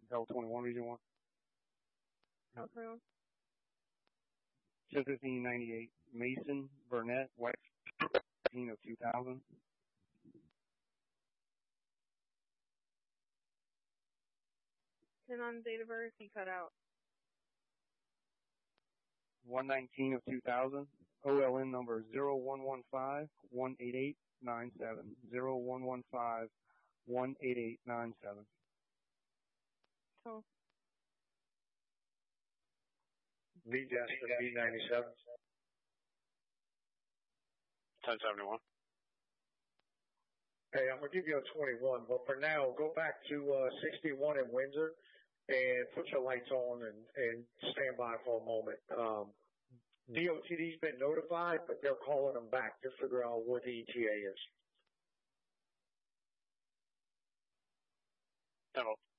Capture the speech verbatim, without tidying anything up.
L twenty-one Region one. Okay. ten fifteen ninety-eight, Mason Burnett, White fifteen of two thousand. ten on date of birth, he cut out. one nineteen of two thousand, O L N number zero one one five one eight eight nine seven, zero one one five one eight eight nine seven. Oh. B Destin B ninety-seven. ten seventy-one. Hey, I'm going to give you a twenty-one, but for now, go back to uh, sixty-one in Windsor and put your lights on and, and stand by for a moment. Um, D O T D's been notified, but they're calling them back to figure out what the E T A is. ten